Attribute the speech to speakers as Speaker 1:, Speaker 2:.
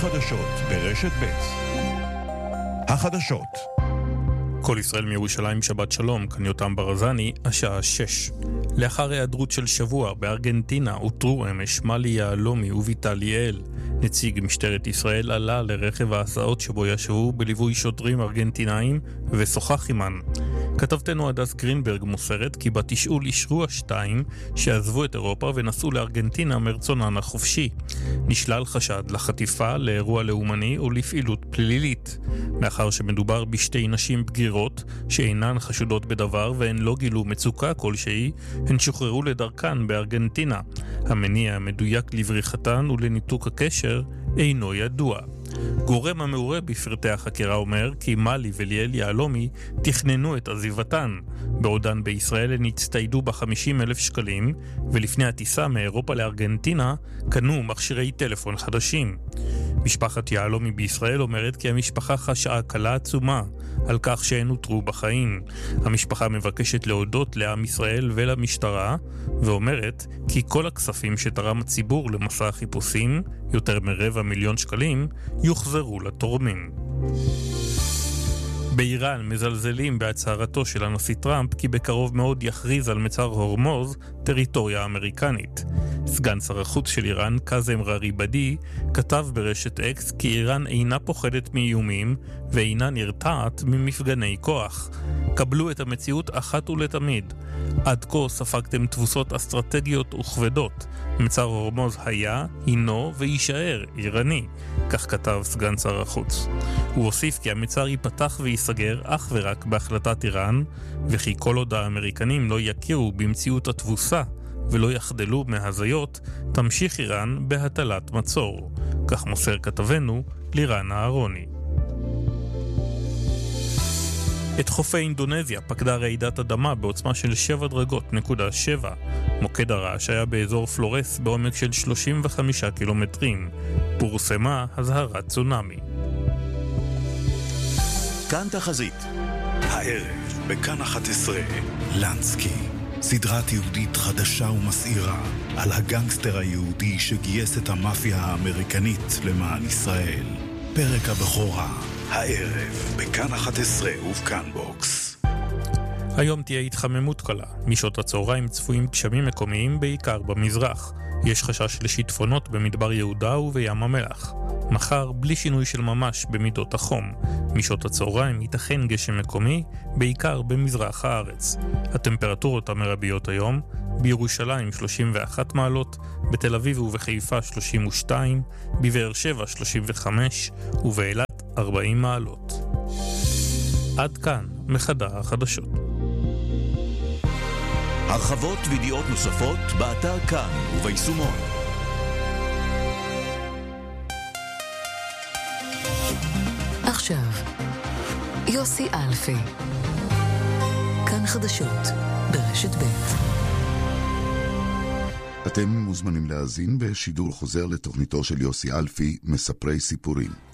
Speaker 1: החדשות ברשת ב'. החדשות. כל ישראל מירושלים, שבת שלום, כאן יותם ברזני, השעה 6. לאחר היעדרות של שבוע בארגנטינה אותרו אמש מלי יהלומי וויטליאל. נציג משטרת ישראל עלה לרכב ההסעות שבו ישבו בליווי שוטרים ארגנטינאים ושוחח עימן. כתבתנו הדס גרינברג מוסרת כי בתשאול אישרו השתיים שעזבו את אירופה ונסעו לארגנטינה מרצונן החופשי. נשלל חשד לחטיפה, לאירוע לאומני או לפעילות פלילית. מאחר שמדובר בשתי נשים בגירות שאינן חשודות בדבר והן לא גילו מצוקה כלשהי, הן שוחררו לדרכן בארגנטינה. המניע המדויק לבריחתן ולניתוק הקשר אינו ידוע. גורם המעורה בפרטי החקירה אומר כי מלי וליאל יהלומי תכננו את עזיבתן. בעודן בישראל הן הצטיידו ב50,000 שקלים, ולפני הטיסה מאירופה לארגנטינה קנו מכשירי טלפון חדשים. משפחת יהלומי בישראל אומרת כי המשפחה חשה הקלה עצומה על כך שהן הותרו בחיים. המשפחה מבקשת להודות לעם ישראל ולמשטרה, ואומרת כי כל הכספים שתרם הציבור למסע החיפושים, יותר מ250,000 שקלים, יוחזרו לתורמים. באיראן מזלזלים בהצהרתו של הנשיא טראמפ כי בקרוב מאוד יכריז על מצר הורמוז טריטוריה אמריקנית. סגן שר החוץ של איראן, קאזם ראריבדי, כתב ברשת אקס כי איראן אינה פוחדת מאיומים ואינה נרתעת ממפגני כוח. קבלו את המציאות אחת ולתמיד. עד כה ספגתם תבוסות אסטרטגיות וכבדות. מצר הורמוז היה, הינו ויישאר איראני, כך כתב סגן שר החוץ. הוא הוסיף כי המצר ייפתח וייסגר אך ורק בהחלטת איראן, וכי כל עוד האמריקנים לא יכירו במציאות התבוסה ולא יחדלו מהזיות, תמשיך איראן בהטלת מצור. כך מוסר כתבנו לירן אהרוני. את חופי אינדונזיה פקדה רעידת אדמה בעוצמה של 7.7. מוקד הרעש היה באזור פלורס בעומק של 35 קילומטרים. פורסמה הזהרת צונאמי.
Speaker 2: כאן תחזית. הערב בכאן 11 לנסקי, סדרת יהודית חדשה ומסעירה על הגנגסטר היהודי שגייס את המאפיה האמריקנית למען ישראל. פרק הבכורה הערב בכאן 11 ובכאן בוקס.
Speaker 1: היום תהיה התחממות קלה. משעות הצהריים צפויים גשמים מקומיים בעיקר במזרח. יש חשש לשיטפונות במדבר יהודה ובים המלח. מחר בלי שינוי של ממש במידות החום. משעות הצהריים ייתכן גשם מקומי בעיקר במזרח הארץ. הטמפרטורות המרביות היום: בירושלים 31 מעלות, בתל אביב ובחיפה 32, בבאר שבע 35 ובאילת 40 מעלות. עד כאן מחדר החדשות.
Speaker 2: הרחבות וידיעות נוספות באתר כאן וביישומון.
Speaker 3: עכשיו יוסי אלפי, כאן חדשות ברשת ב'.
Speaker 4: אתם מוזמנים להאזין בשידור חוזר לתוכניתו של יוסי אלפי, מספרי סיפורים.